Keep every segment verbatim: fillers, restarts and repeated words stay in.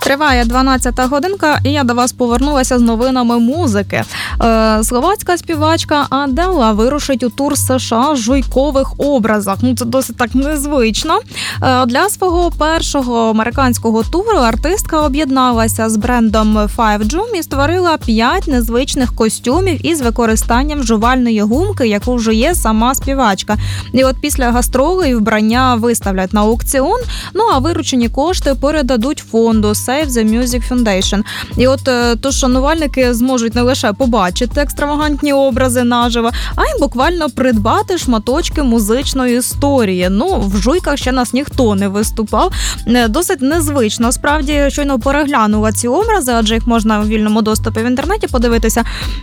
Триває дванадцята годинка, і я до вас повернулася з новинами музики. Е, словацька співачка Адела вирушить у тур США в жуйкових образах. Ну, це досить так незвично. Е, для свого першого американського туру артистка об'єдналася з брендом Five Joom і створила п'ять незвичних костюмів із використанням жувальної гумки, яку жує сама співачка. І от після гастролей вбрання виставлять на аукціон, ну а виручені кошти передадуть фонду Save the Music Foundation. І от то шанувальники зможуть не лише побачити екстравагантні образи наживо, а й буквально придбати шматочки музичної історії. Ну, в жуйках ще нас ніхто не виступав. Досить незвично. Справді, щойно переглянула ці образи, адже їх можна в вільному доступі в інтернеті подивитися,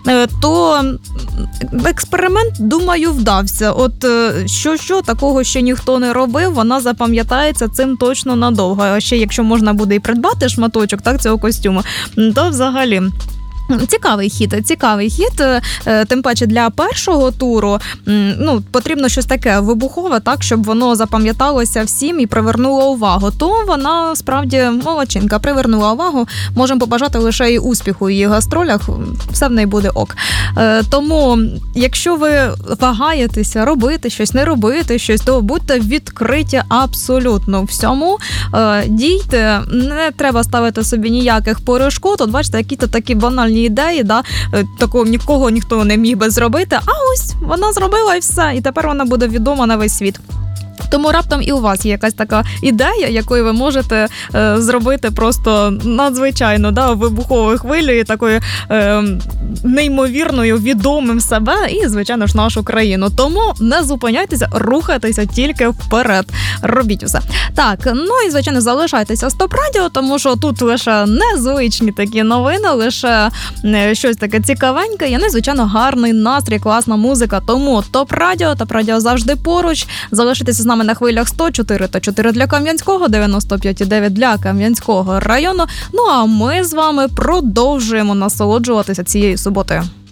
то експеримент, думаю, вдався. От що-що, такого ще ніхто не робив, вона запам'ятається цим точно надовго. А ще якщо можна буде і придбати шматочок так, цього костюму, то взагалі... Цікавий хід, цікавий хід, тим паче для першого туру, ну, потрібно щось таке вибухове, так, щоб воно запам'яталося всім і привернуло увагу. То вона, справді, молодчинка, привернула увагу. Можемо побажати лише і успіху в її гастролях, все в неї буде ок. Тому, якщо ви вагаєтеся робити щось, не робити щось, то будьте відкриті абсолютно всьому. Дійте, не треба ставити собі ніяких перешкод. От бачите, які-то такі банальні ідеї, да, такого нікого ніхто не міг би зробити, а ось вона зробила і все, і тепер вона буде відома на весь світ. Тому раптом і у вас є якась така ідея, якою ви можете е, зробити просто надзвичайно, да, вибуховою хвилею, такою е, неймовірною, відомим себе і, звичайно ж, нашу країну. Тому не зупиняйтеся, рухайтеся тільки вперед. Робіть усе. Так, ну і, звичайно, залишайтеся з Топ Радіо, тому що тут лише незвичні такі новини, лише е, щось таке цікавеньке, і, звичайно, гарний настрій, класна музика. Тому Топ Радіо, Топ Радіо завжди поруч. Залишайтеся з нами на хвилях сто чотири та чотири для Кам'янського, дев'яносто п'ять і дев'ять для Кам'янського району. Ну а ми з вами продовжуємо насолоджуватися цією суботою.